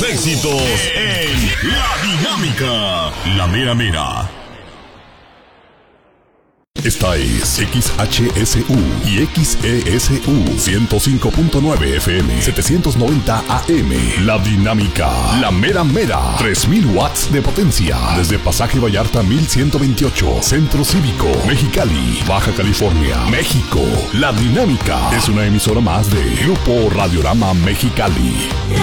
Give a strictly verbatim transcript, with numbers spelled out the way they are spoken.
éxitos en La Dinámica, la mera mera. Esta es X H S U y X E S U ciento cinco punto nueve F M, setecientos noventa A M. La Dinámica, la mera mera, tres mil watts de potencia. Desde Pasaje Vallarta mil ciento veintiocho, Centro Cívico, Mexicali, Baja California, México. La Dinámica es una emisora más de Grupo Radiorama Mexicali.